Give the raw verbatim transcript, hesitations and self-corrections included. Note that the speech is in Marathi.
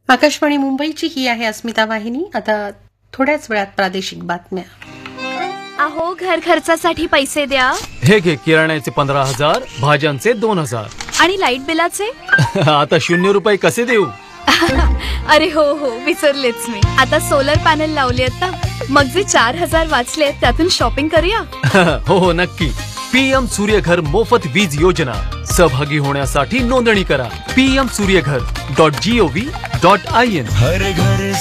आकाशवाणी मुंबईची ही आहे अस्मिता वाहिनी. आता थोड्याच वेळात प्रादेशिक बातम्या. अहो, घर खर्चासाठी पैसे द्या. हे घे किराण्याचे पंधरा हजार, भाज्यांचे दोन हजार आणि लाईट बिलाचे आता शून्य रुपये कसे देऊ? अरे हो हो विसरलेच मी. आता सोलर पॅनल लावले आहेत ना, मग जे चार हजार वाचले त्यातून शॉपिंग करूया. हो हो नक्की. पीएम सूर्यघर मोफत वीज योजना. सहभागी होण्यासाठी नोंदणी करा. PM Surya Ghar dot G O V dot I N.